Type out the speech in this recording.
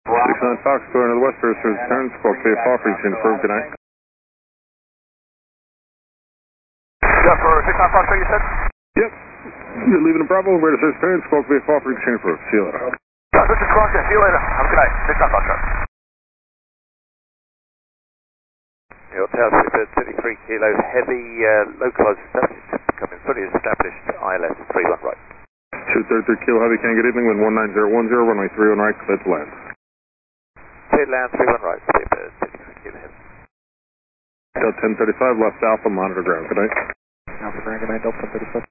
69 Fox, going to the west, there's turn, squawk VFR, frequency improved, good night. Yeah, for 69 Fox, you said? Yep. You're leaving the Bravo, where to turn, squawk VFR, frequency improved. See you later. Yeah, this is Squawk, see you later. Have a good night. 69 Fox, sir. Your Tower 33 kilos, heavy localized status becoming fully established ILS 31 right. 233 kilo heavy, can get evening, wind 19010, runway 31 right, clear to land. Clear to land 31 right, Speedbird 33 kilo heavy. Delta 1035, left alpha, monitor ground, good night. Alpha ground, good night, Delta 1035.